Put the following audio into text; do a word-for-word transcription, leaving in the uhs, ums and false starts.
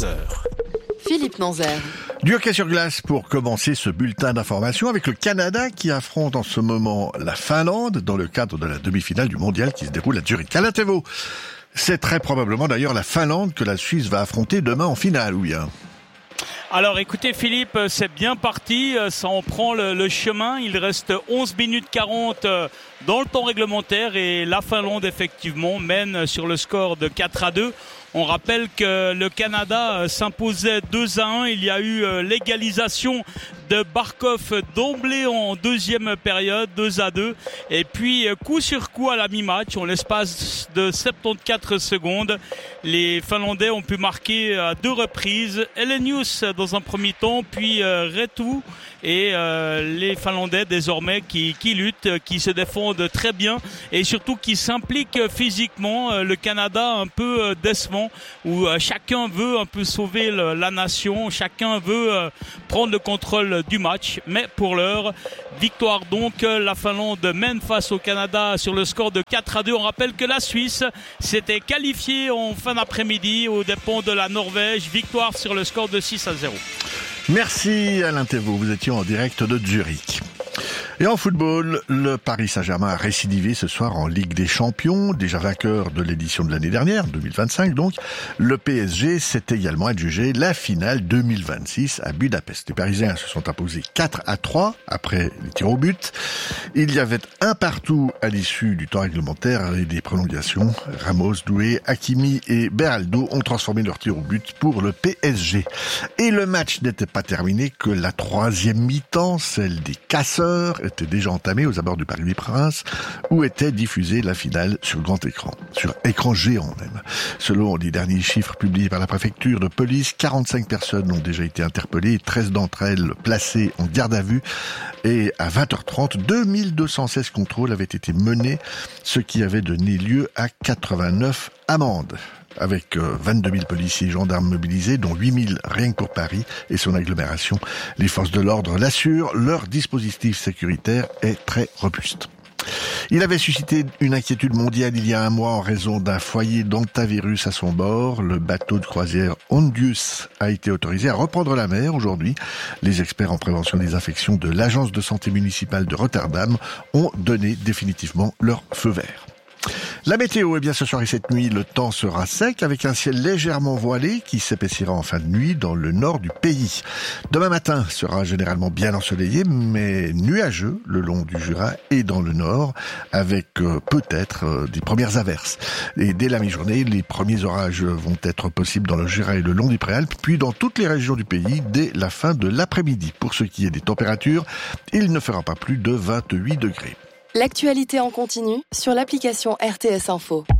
heures. Philippe Manzer. Du hockey sur glace pour commencer ce bulletin d'information avec le Canada qui affronte en ce moment la Finlande dans le cadre de la demi-finale du mondial qui se déroule à Zurich. Alain Thévault, c'est très probablement d'ailleurs la Finlande que la Suisse va affronter demain en finale, ou bien ? Alors écoutez Philippe, c'est bien parti, ça en prend le, le chemin, il reste onze minutes quarante dans le temps réglementaire et la Finlande effectivement mène sur le score de quatre à deux. On rappelle que le Canada s'imposait deux à un, il y a eu l'égalisation de Barkov d'emblée en deuxième période, deux à deux. Et puis coup sur coup à la mi-match, en l'espace de soixante-quatorze secondes, les Finlandais ont pu marquer à deux reprises. Elenius dans un premier temps, puis euh, Retu et euh, les Finlandais désormais qui, qui luttent, qui se défendent très bien et surtout qui s'impliquent physiquement. Le Canada un peu euh, décevant où euh, chacun veut un peu sauver le, la nation, chacun veut euh, prendre le contrôle du match, mais pour l'heure, victoire donc, la Finlande mène face au Canada sur le score de quatre à deux. On rappelle que la Suisse s'était qualifiée en fin d'après-midi aux dépens de la Norvège, victoire sur le score de six à zéro. Merci Alain Thévault, vous étiez en direct de Zurich. Et en football, le Paris Saint-Germain a récidivé ce soir en Ligue des Champions, déjà vainqueur de l'édition de l'année dernière, deux mille vingt-cinq donc. Le P S G s'est également adjugé la finale deux mille vingt-six à Budapest. Les Parisiens se sont imposés quatre à trois après les tirs au but. Il y avait un partout à l'issue du temps réglementaire et des prolongations. Ramos, Doué, Hakimi et Beraldo ont transformé leur tir au but pour le P S G. Et le match n'était pas terminé que la troisième mi-temps, celle des casseurs, était déjà entamée aux abords du Parc des Princes, où était diffusée la finale sur grand écran, sur écran géant même. Selon les derniers chiffres publiés par la préfecture de police, quarante-cinq personnes ont déjà été interpellées, treize d'entre elles placées en garde à vue, et à vingt heures trente, deux mille deux cent seize contrôles avaient été menés, ce qui avait donné lieu à quatre-vingt-neuf amendes. Avec vingt-deux mille policiers et gendarmes mobilisés, dont huit mille rien que pour Paris et son agglomération. Les forces de l'ordre l'assurent, leur dispositif sécuritaire est très robuste. Il avait suscité une inquiétude mondiale il y a un mois en raison d'un foyer d'hantavirus à son bord. Le bateau de croisière Hondius a été autorisé à reprendre la mer aujourd'hui. Les experts en prévention des infections de l'agence de santé municipale de Rotterdam ont donné définitivement leur feu vert. La météo, eh bien ce soir et cette nuit, le temps sera sec avec un ciel légèrement voilé qui s'épaissira en fin de nuit dans le nord du pays. Demain matin sera généralement bien ensoleillé mais nuageux le long du Jura et dans le nord avec euh, peut-être euh, des premières averses. Et dès la mi-journée, les premiers orages vont être possibles dans le Jura et le long des Préalpes puis dans toutes les régions du pays dès la fin de l'après-midi. Pour ce qui est des températures, il ne fera pas plus de vingt-huit degrés. L'actualité en continu sur l'application R T S Info.